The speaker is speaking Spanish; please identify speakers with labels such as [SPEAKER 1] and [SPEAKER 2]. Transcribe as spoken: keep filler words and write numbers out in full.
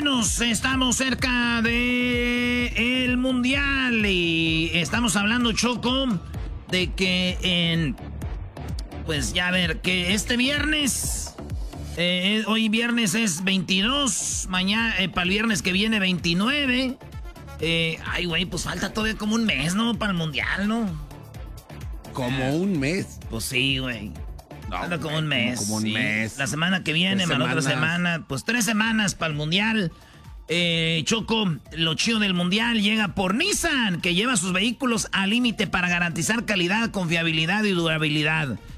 [SPEAKER 1] menos estamos cerca de el Mundial y estamos hablando, Choco, de que en... Pues ya a ver, que este viernes... Eh, hoy viernes es veintidós, mañana, eh, para el viernes que viene veintinueve. Eh, ay, güey, pues falta todavía como un mes, ¿no? Para el Mundial, ¿no?
[SPEAKER 2] ¿Como un mes?
[SPEAKER 1] Pues sí, güey.
[SPEAKER 2] No,
[SPEAKER 1] falta como un mes.
[SPEAKER 2] Como, como un
[SPEAKER 1] sí.
[SPEAKER 2] mes.
[SPEAKER 1] La semana que viene, más la otra semana. Pues tres semanas para el Mundial. Eh, Choco, lo chido del Mundial llega por Nissan, que lleva sus vehículos al límite para garantizar calidad, confiabilidad y durabilidad.